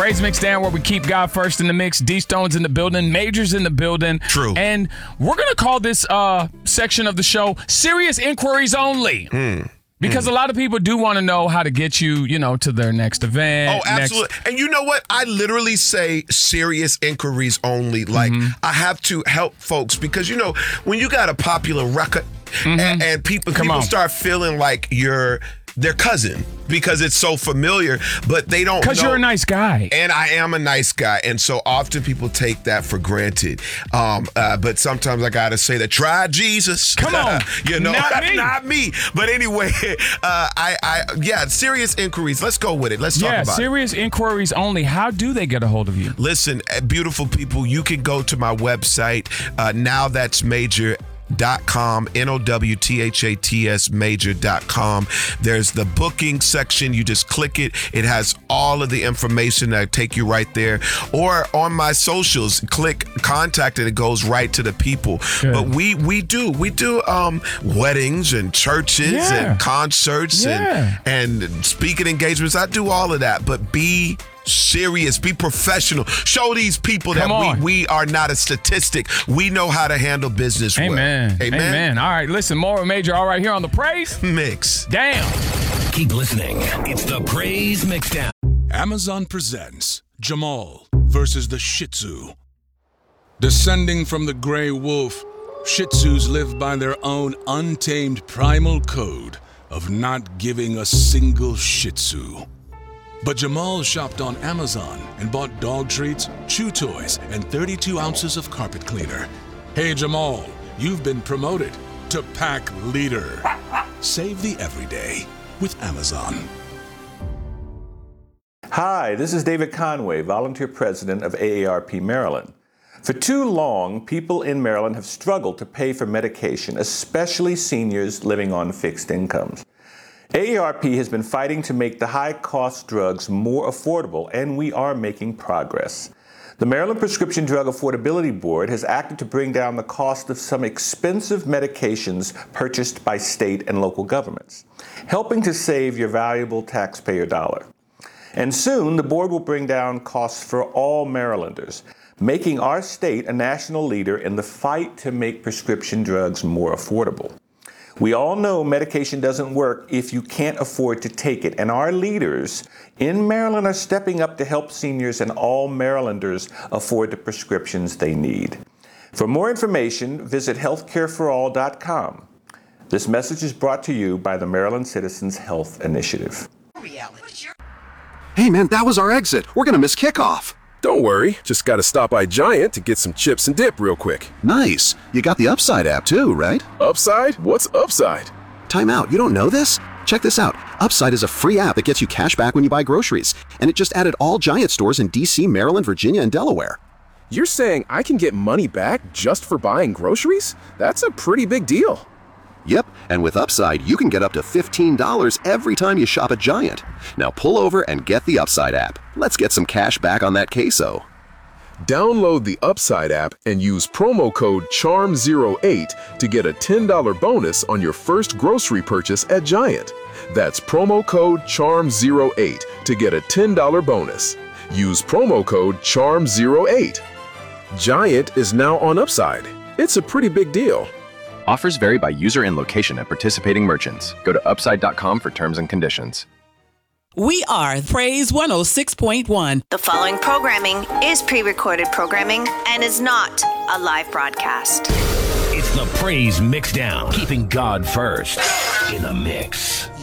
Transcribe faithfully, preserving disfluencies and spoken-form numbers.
Praise Mix Down, where we keep God first in the mix. D-Stone's in the building. Major's in the building. True. And we're going to call this uh, section of the show Serious Inquiries Only. Hmm. Because mm. a lot of people do want to know how to get you, you know, to their next event. Oh, absolutely. Next... And you know what? I literally say serious inquiries only. Like, mm-hmm. I have to help folks because, you know, when you got a popular record mm-hmm. and, and people, people start feeling like you're their cousin because it's so familiar, but they don't know. Because you're a nice guy. And I am a nice guy. And so often people take that for granted. Um, uh, but sometimes I got to say that, try Jesus. Come on. you know, not me. Not me. But anyway, uh, I, I, yeah, serious inquiries. Let's go with it. Let's talk yeah, about serious it. inquiries only. How do they get a hold of you? Listen, beautiful people, you can go to my website. Uh, now that's major. Dot com, N O W T H A T S major dot com. There's the booking section. You just click it. It has all of the information that take you right there. Or on my socials, click contact and it goes right to the people. Good. But we we do we do um weddings and churches yeah. and concerts yeah. and and speaking engagements. I do all of that. But be serious, be professional. Show these people Come that we, we are not a statistic. We know how to handle business Amen. well. Amen. Amen. All right, listen, more and Major, all right, here on the Praise Mix. Damn. Keep listening. It's the Praise Mix Down. Amazon presents Jamal versus the Shih Tzu. Descending from the gray wolf, Shih Tzus live by their own untamed primal code of not giving a single Shih Tzu. But Jamal shopped on Amazon and bought dog treats, chew toys, and thirty-two ounces of carpet cleaner. Hey, Jamal, you've been promoted to pack leader. Save the everyday with Amazon. Hi, this is David Conway, volunteer president of A A R P Maryland. For too long, people in Maryland have struggled to pay for medication, especially seniors living on fixed incomes. A A R P has been fighting to make the high-cost drugs more affordable, and we are making progress. The Maryland Prescription Drug Affordability Board has acted to bring down the cost of some expensive medications purchased by state and local governments, helping to save your valuable taxpayer dollar. And soon, the board will bring down costs for all Marylanders, making our state a national leader in the fight to make prescription drugs more affordable. We all know medication doesn't work if you can't afford to take it, and our leaders in Maryland are stepping up to help seniors and all Marylanders afford the prescriptions they need. For more information, visit health care for all dot com. This message is brought to you by the Maryland Citizens Health Initiative. Hey man, that was our exit. We're gonna miss kickoff. Don't worry, just gotta stop by Giant to get some chips and dip real quick. Nice. You got the Upside app too, right? Upside? What's Upside? Time out, you don't know this? Check this out. Upside is a free app that gets you cash back when you buy groceries. And it just added all Giant stores in D C, Maryland, Virginia, and Delaware. You're saying I can get money back just for buying groceries? That's a pretty big deal. Yep, and with Upside, you can get up to fifteen dollars every time you shop at Giant. Now pull over and get the Upside app. Let's get some cash back on that queso. Download the Upside app and use promo code charm zero eight to get a ten dollars bonus on your first grocery purchase at Giant. That's promo code charm zero eight to get a ten dollars bonus. Use promo code charm zero eight. Giant is now on Upside. It's a pretty big deal. Offers vary by user and location at participating merchants. Go to upside dot com for terms and conditions. We are Praise one oh six point one. The following programming is pre-recorded programming and is not a live broadcast. It's the Praise Mix Down, keeping God first in the mix.